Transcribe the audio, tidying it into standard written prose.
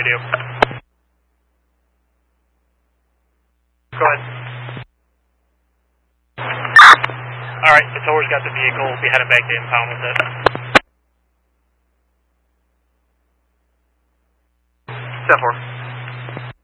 do. Go ahead. Alright, the tower's got the vehicle. We'll be heading back to impound with it. Step 4.